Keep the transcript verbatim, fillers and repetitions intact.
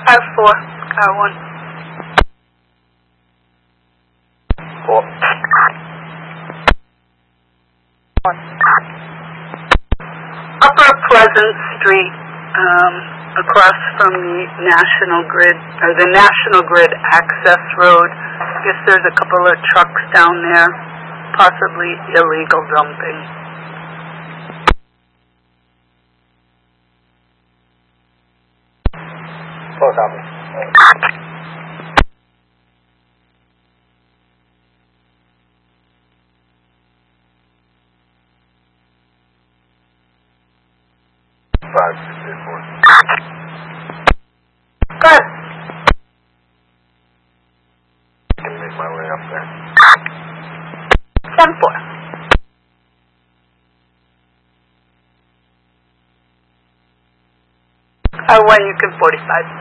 Car four, car one. Four. Upper Pleasant Street, um, across from the National Grid, or the National Grid access road. I guess there's a couple of trucks down there, possibly illegal dumping. Four copy. Five, six, eight, four. Good. I can make my way up there. ten four. Car one, you can forty-five.